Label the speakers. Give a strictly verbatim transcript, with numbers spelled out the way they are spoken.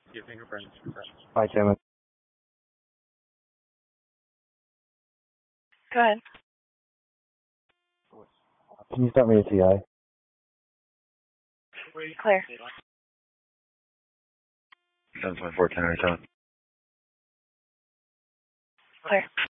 Speaker 1: Your fingerprints.
Speaker 2: Hi, Tim.
Speaker 3: Go ahead.
Speaker 2: Can you start me a T I?
Speaker 3: Clear.
Speaker 2: seven twenty-four, ten or seven.
Speaker 3: Clear.